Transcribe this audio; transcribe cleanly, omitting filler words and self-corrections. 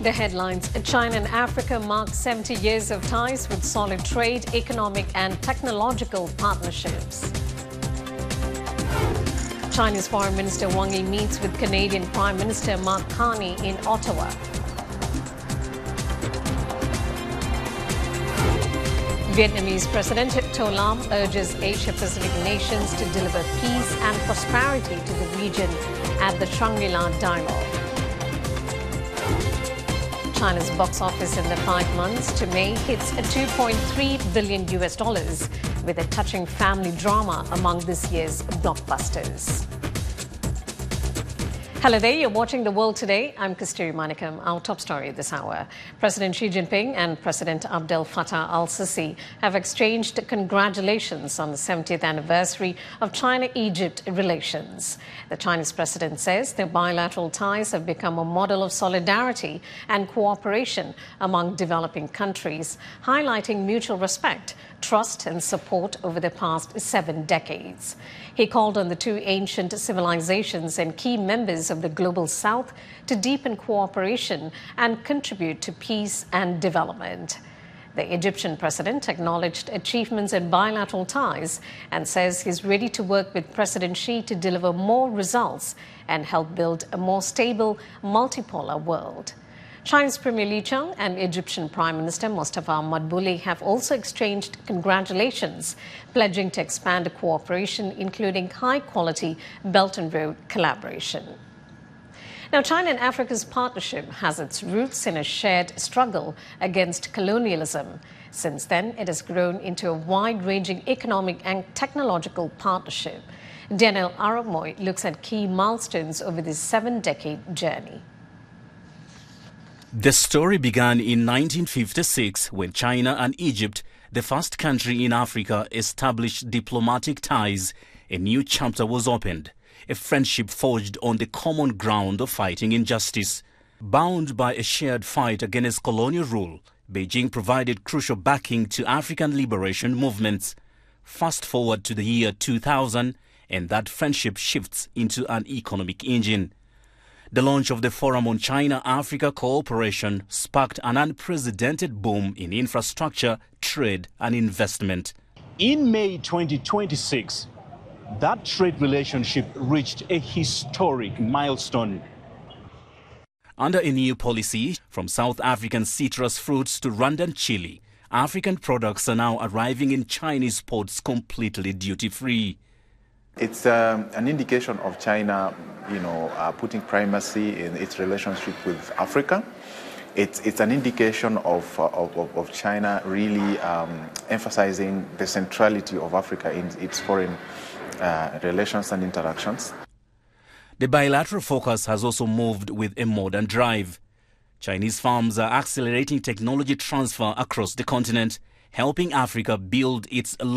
The headlines: China and Africa mark 70 years of ties with solid trade, economic and technological partnerships. Chinese Foreign Minister Wang Yi meets with Canadian Prime Minister Mark Carney in Ottawa. Vietnamese President To Lam urges Asia-Pacific nations to deliver peace and prosperity to the region at the Shangri-La Dialogue. China's box office in the 5 months to May hits $2.3 billion with a touching family drama among this year's blockbusters. Hello there, you're watching The World Today. I'm Kasturi Manikam. Our top story this hour. President Xi Jinping and President Abdel Fattah al-Sisi have exchanged congratulations on the 70th anniversary of China-Egypt relations. The Chinese president says their bilateral ties have become a model of solidarity and cooperation among developing countries, highlighting mutual respect, trust and support over the past 7 decades. He called on the two ancient civilizations and key members of the Global South to deepen cooperation and contribute to peace and development. The Egyptian president acknowledged achievements in bilateral ties and says he's ready to work with President Xi to deliver more results and help build a more stable, multipolar world. Chinese Premier Li Qiang and Egyptian Prime Minister Mustafa Madbouli have also exchanged congratulations, pledging to expand cooperation, including high-quality Belt and Road collaboration. Now, China and Africa's partnership has its roots in a shared struggle against colonialism. Since then, it has grown into a wide-ranging economic and technological partnership. Daniel Aramoy looks at key milestones over this 7-decade journey. The story began in 1956 when China and Egypt, the first country in Africa, established diplomatic ties. A new chapter was opened, a friendship forged on the common ground of fighting injustice. Bound by a shared fight against colonial rule, Beijing provided crucial backing to African liberation movements. Fast forward to the year 2000, and that friendship shifts into an economic engine. The launch of the Forum on China-Africa Cooperation sparked an unprecedented boom in infrastructure, trade and investment. In May 2026, that trade relationship reached a historic milestone. Under a new policy, from South African citrus fruits to Rwandan chili, African products are now arriving in Chinese ports completely duty-free. It's an indication of China, putting primacy in its relationship with Africa. It's an indication of China really emphasizing the centrality of Africa in its foreign relations and interactions. The bilateral focus has also moved with a modern drive. Chinese firms are accelerating technology transfer across the continent, helping Africa build its